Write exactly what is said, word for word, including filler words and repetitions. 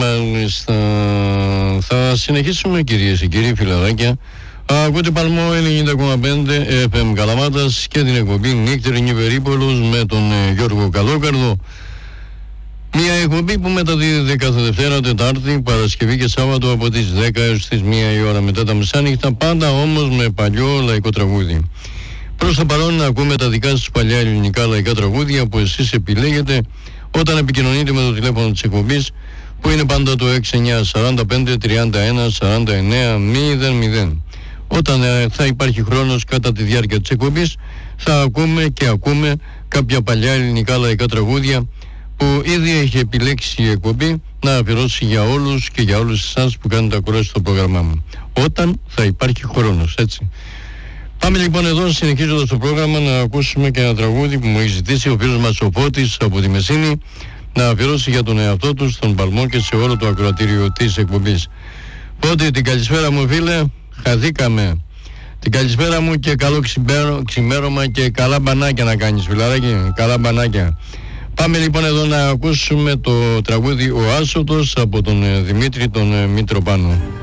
Μάλιστα. Θα συνεχίσουμε, κυρίες και κύριοι φιλαράκια. Ακούτε Παλμό ενενήντα κόμμα πέντε εφ εμ Καλαμάτας και την εκπομπή Νύχτερινη Περίπολος με τον ε, Γιώργο Καλόκαρδο. Μια εκπομπή που μεταδίδεται κάθε Δευτέρα, Τετάρτη, Παρασκευή και Σάββατο από τις δέκα έως τις μία η ώρα μετά τα μεσάνυχτα, πάντα όμως με παλιό λαϊκό τραγούδι. Προς το παρόν να ακούμε τα δικά σας παλιά ελληνικά λαϊκά τραγούδια που εσείς επιλέγετε όταν επικοινωνείτε με το τηλέφωνο της εκπομπής, που είναι πάντα το έξι εννιά σαράντα πέντε τριάντα ένα σαράντα εννέα μηδέν μηδέν. Όταν ε, θα υπάρχει χρόνος κατά τη διάρκεια της εκπομπής, θα ακούμε και ακούμε κάποια παλιά ελληνικά λαϊκά τραγούδια που ήδη έχει επιλέξει η εκπομπή να αφιερώσει για όλους και για όλους εσάς που κάνετε ακρόαση στο πρόγραμμά μου. Όταν θα υπάρχει χρόνος, έτσι. Πάμε λοιπόν εδώ, συνεχίζοντας το πρόγραμμα, να ακούσουμε και ένα τραγούδι που μου έχει ζητήσει ο φίλος μας ο Φώτης από τη Μεσίνη να αφιερώσει για τον εαυτό του, στον Παλμό και σε όλο το ακροατήριο της εκπομπής. Φώτη, την καλησπέρα μου φίλε, χαθήκαμε. Την καλησπέρα μου και καλό ξημέρωμα και καλά μπανάκια να κάνεις φιλαράκι, καλά μπανάκια. Πάμε λοιπόν εδώ να ακούσουμε το τραγούδι «Ο Άσωτος» από τον Δημήτρη τον Μητροπάνο.